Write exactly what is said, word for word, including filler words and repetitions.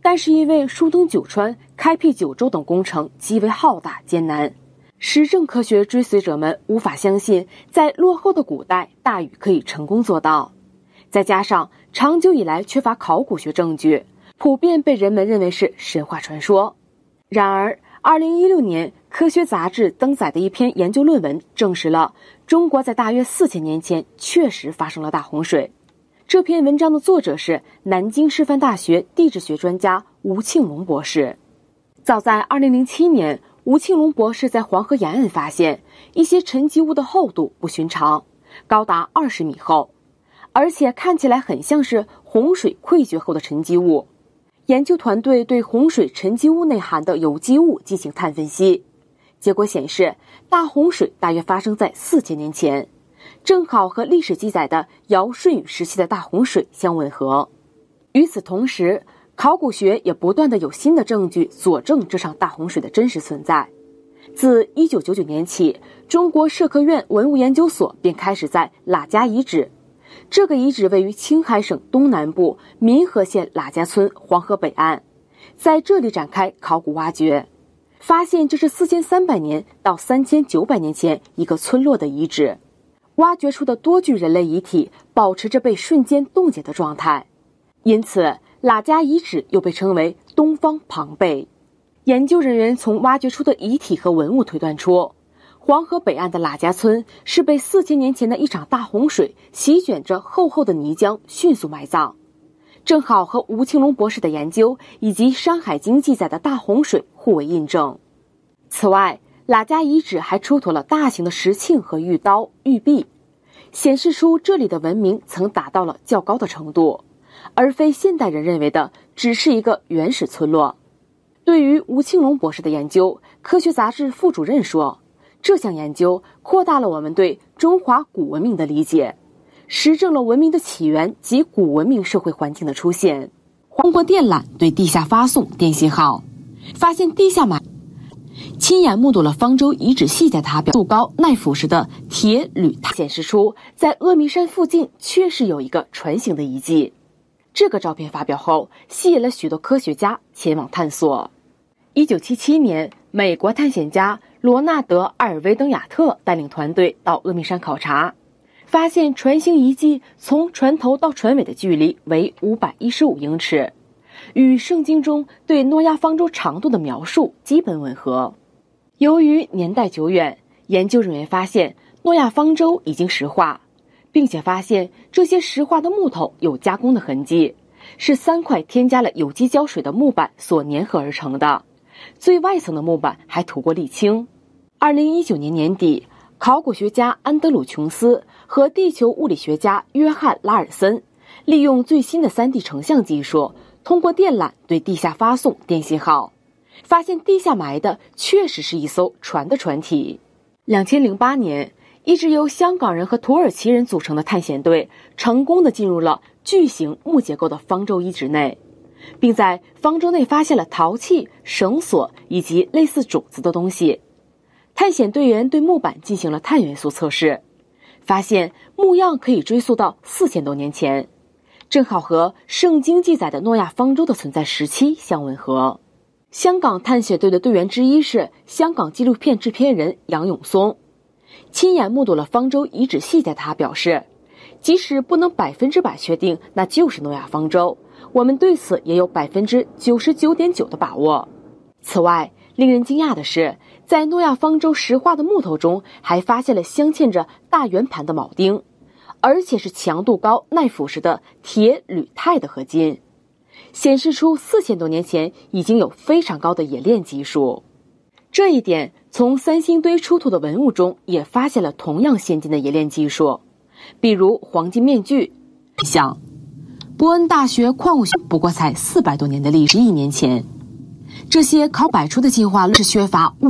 但是因为疏通九川、开辟九州等工程极为浩大艰难，实证科学追随者们无法相信在落后的古代大禹可以成功做到。再加上长久以来缺乏考古学证据，普遍被人们认为是神话传说。然而二零一六年科学杂志登载的一篇研究论文证实了中国在大约四千年前确实发生了大洪水。这篇文章的作者是南京师范大学地质学专家吴庆龙博士。早在二零零七年，吴庆龙博士在黄河沿岸发现一些沉积物的厚度不寻常，高达二十米厚，而且看起来很像是洪水溃决后的沉积物。研究团队对洪水沉积物内含的有机物进行碳分析，结果显示大洪水大约发生在四千年前，正好和历史记载的尧舜禹时期的大洪水相吻合。与此同时，考古学也不断的有新的证据佐证这场大洪水的真实存在。自一九九九年起，中国社科院文物研究所便开始在喇家遗址，这个遗址位于青海省东南部民和县喇家村黄河北岸，在这里展开考古挖掘，发现这是四千三百年到三千九百年前一个村落的遗址。挖掘出的多具人类遗体保持着被瞬间冻结的状态，因此喇家遗址又被称为东方庞贝。研究人员从挖掘出的遗体和文物推断出，黄河北岸的喇家村是被四千年前的一场大洪水席卷着厚厚的泥浆迅速埋葬，正好和吴庆龙博士的研究以及《山海经》记载的大洪水互为印证。此外，喇家遗址还出土了大型的石磬和玉刀、玉璧，显示出这里的文明曾达到了较高的程度，而非现代人认为的只是一个原始村落。对于吴庆龙博士的研究，科学杂志副主任说，这项研究扩大了我们对中华古文明的理解，实证了文明的起源及古文明社会环境的出现。通过电缆对地下发送电信号，发现地下埋亲眼目睹了方舟遗址细在塔表度高耐腐蚀的铁铝钛，显示出在阿弥山附近确实有一个船形的遗迹。这个照片发表后，吸引了许多科学家前往探索。一九七七年，美国探险家罗纳德·阿尔维登亚特带领团队到阿弥山考察，发现船形遗迹从船头到船尾的距离为五百一十五英尺，与圣经中对诺亚方舟长度的描述基本吻合。由于年代久远，研究人员发现诺亚方舟已经石化，并且发现这些石化的木头有加工的痕迹，是三块添加了有机胶水的木板所粘合而成的，最外层的木板还涂过沥青。二零一九年年底，考古学家安德鲁·琼斯和地球物理学家约翰·拉尔森利用最新的 三 D 成像技术，通过电缆对地下发送电信号，发现地下埋的确实是一艘船的船体。两千零八年，一支由香港人和土耳其人组成的探险队成功地进入了巨型木结构的方舟遗址内，并在方舟内发现了陶器、绳索以及类似种子的东西。探险队员对木板进行了碳元素测试，发现木样可以追溯到四千多年前，正好和圣经记载的诺亚方舟的存在时期相吻合。香港探险队的队员之一是香港纪录片制片人杨永松，亲眼目睹了方舟遗址细节的他表示，即使不能百分之百确定那就是诺亚方舟，我们对此也有百分之九十九点九的把握。此外，令人惊讶的是，在诺亚方舟石化的木头中还发现了镶嵌着大圆盘的铆钉，而且是强度高、耐腐蚀的铁铝钛的合金，显示出四千多年前已经有非常高的冶炼技术。这一点从三星堆出土的文物中也发现了同样先进的冶炼技术，比如黄金面具。像伯恩大学矿物学不过才四百多年的历史，一年前，这些考摆出的进化论是缺乏物